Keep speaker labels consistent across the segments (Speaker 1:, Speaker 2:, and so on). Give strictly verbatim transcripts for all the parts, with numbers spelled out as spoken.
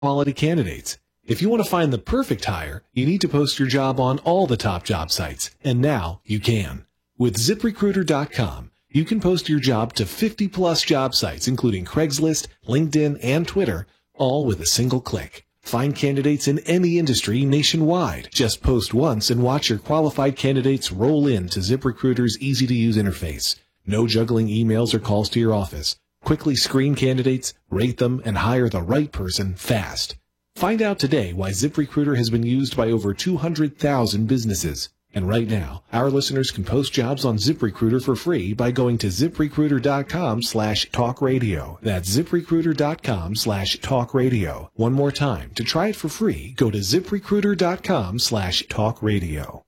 Speaker 1: quality candidates. If you want to find the perfect hire, you need to post your job on all the top job sites, and now you can. With zip recruiter dot com, you can post your job to fifty plus job sites, including Craigslist, LinkedIn, and Twitter, all with a single click. Find candidates in any industry nationwide. Just post once and watch your qualified candidates roll in to ZipRecruiter's easy-to-use interface. No juggling emails or calls to your office. Quickly screen candidates, rate them, and hire the right person fast. Find out today why ZipRecruiter has been used by over two hundred thousand businesses. And right now, our listeners can post jobs on ZipRecruiter for free by going to zip recruiter dot com slash talk radio. That's zip recruiter dot com slash talk radio. One more time, to try it for free, go to zip recruiter dot com slash talk radio.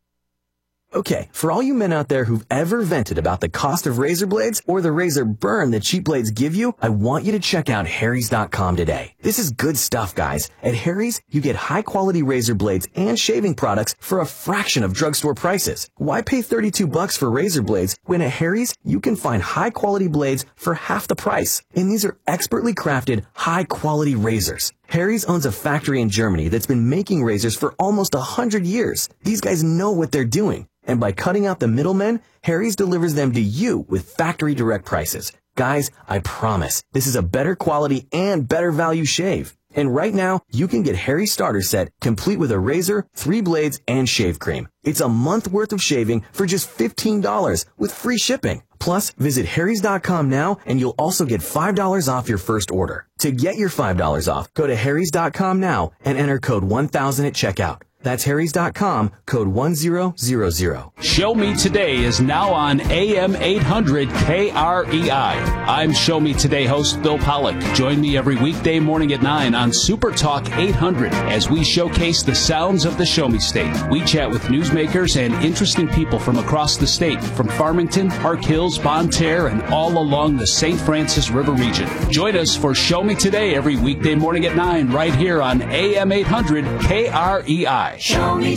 Speaker 2: Okay, for all you men out there who've ever vented about the cost of razor blades or the razor burn that cheap blades give you, I want you to check out Harry's dot com today. This is good stuff, guys. At Harry's, you get high-quality razor blades and shaving products for a fraction of drugstore prices. Why pay thirty-two bucks for razor blades when at Harry's, you can find high-quality blades for half the price? And these are expertly crafted, high-quality razors. Harry's owns a factory in Germany that's been making razors for almost a hundred years. These guys know what they're doing. And by cutting out the middlemen, Harry's delivers them to you with factory direct prices. Guys, I promise, this is a better quality and better value shave. And right now, you can get Harry's starter set complete with a razor, three blades, and shave cream. It's a month worth of shaving for just fifteen dollars with free shipping. Plus, visit harrys dot com now and you'll also get five dollars off your first order. To get your five dollars off, go to harrys dot com now and enter code one thousand at checkout. That's harrys dot com, code one thousand.
Speaker 3: Show Me Today is now on A M eight hundred K R E I. I'm Show Me Today host Bill Pollock. Join me every weekday morning at nine on Super Talk eight hundred as we showcase the sounds of the Show Me State. We chat with newsmakers and interesting people from across the state, from Farmington, Park Hills, Bonne Terre, and all along the Saint Francis River region. Join us for Show Me Today every weekday morning at nine right here on A M eight hundred K R E I.
Speaker 4: Show me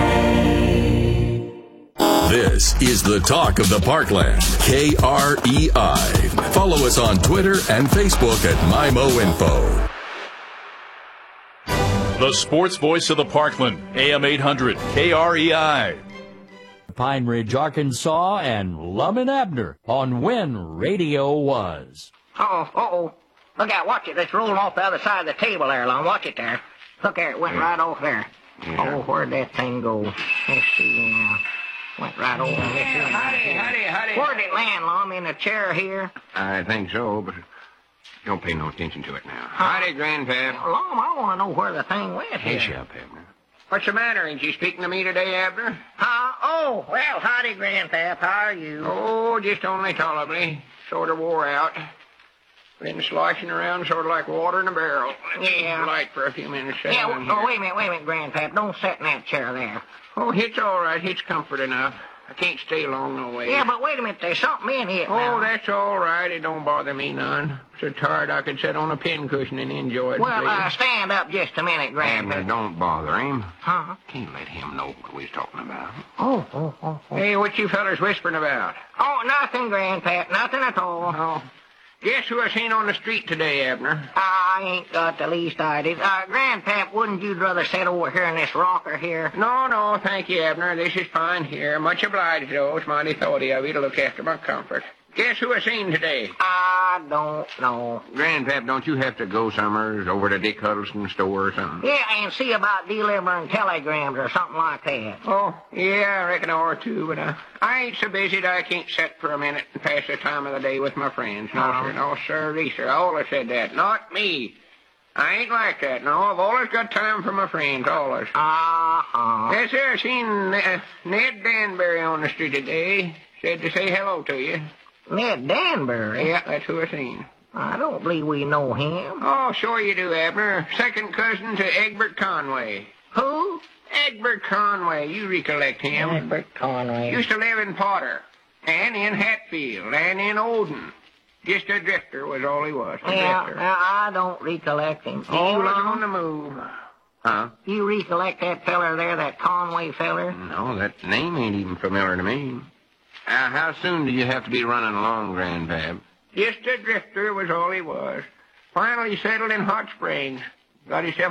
Speaker 4: today.
Speaker 5: This is the talk of the Parkland, K R E I. Follow us on Twitter and Facebook at M I M O Info.
Speaker 6: The sports voice of the Parkland, A M eight hundred K R E I.
Speaker 7: Pine Ridge, Arkansas, and Lum and Abner on When Radio Was.
Speaker 8: Uh-oh, uh-oh. Look out, watch it. It's rolling off the other side of the table there, Lum. Watch it there. Look there, it went right off there. Yeah. Oh, where'd that thing go? Let's see now. Went right over there.
Speaker 9: Yeah, howdy, howdy, howdy.
Speaker 8: Where'd it land, Lum? In the chair here?
Speaker 9: I think so, but don't pay no attention to it now. Howdy, Grandpap.
Speaker 8: Lum, I want to know where the thing went here.
Speaker 9: Hush up, Abner. What's the matter? Ain't you speaking to me today, Abner?
Speaker 8: Huh? Oh, well, howdy, Grandpap. How are you?
Speaker 9: Oh, just only tolerably. Sort of wore out. Been sloshing around sort of like water in a barrel.
Speaker 8: Yeah.
Speaker 9: Light for a few minutes.
Speaker 8: Yeah, well, oh, wait a minute, wait a minute, Grandpap. Don't sit in that chair there.
Speaker 9: Oh, it's all right. It's comfort enough. I can't stay long no way.
Speaker 8: Yeah, but wait a minute. There's something in it
Speaker 9: Oh,
Speaker 8: now.
Speaker 9: that's all right. It don't bother me none. So tired I could sit on a pincushion and enjoy it.
Speaker 8: Well, uh, stand up just a minute, Grandpap.
Speaker 9: Abner, don't bother him.
Speaker 8: Huh?
Speaker 9: Can't let him know what we was talking about.
Speaker 8: Oh, oh, oh, oh.
Speaker 9: Hey, what you fellers whispering about?
Speaker 8: Oh, nothing, Grandpap. Nothing at all.
Speaker 9: Oh. Guess who I seen on the street today, Abner?
Speaker 8: I ain't got the least idea. Uh, Grandpap, wouldn't you rather sit over here in this rocker here?
Speaker 9: No, no, thank you, Abner. This is fine here. Much obliged, though. It's mighty thoughty of you to look after my comfort. Guess who I seen today?
Speaker 8: I don't know.
Speaker 9: Grandpap, don't you have to go somewhere over to Dick Huddleston's store or something?
Speaker 8: Yeah, and see about delivering telegrams or something like that.
Speaker 9: Oh, yeah, I reckon or two, but uh, I ain't so busy that I can't sit for a minute and pass the time of the day with my friends. No,
Speaker 8: Uh-huh.
Speaker 9: sir, no, sir, sir. I always said that. Not me. I ain't like that, no. I've always got time for my friends, always.
Speaker 8: Uh-huh.
Speaker 9: Yes, sir, I seen uh, Ned Danbury on the street today. Said to say hello to you.
Speaker 8: Ned Danbury?
Speaker 9: Yeah, that's who I seen.
Speaker 8: I don't believe we know him.
Speaker 9: Oh, sure you do, Abner. Second cousin to Egbert Conway.
Speaker 8: Who?
Speaker 9: Egbert Conway. You recollect him.
Speaker 8: Egbert Conway.
Speaker 9: Used to live in Potter, and in Hatfield, and in Olden. Just a drifter was all he was, a
Speaker 8: Yeah,
Speaker 9: drifter.
Speaker 8: uh, I don't recollect him. Do you,
Speaker 9: Always
Speaker 8: Lum?
Speaker 9: on the move. Huh?
Speaker 8: You recollect that feller there, that Conway feller?
Speaker 9: No, that name ain't even familiar to me. Uh, how soon do you have to be running along, Grandpap? Just a drifter was all he was. Finally settled in Hot Springs. Got yourself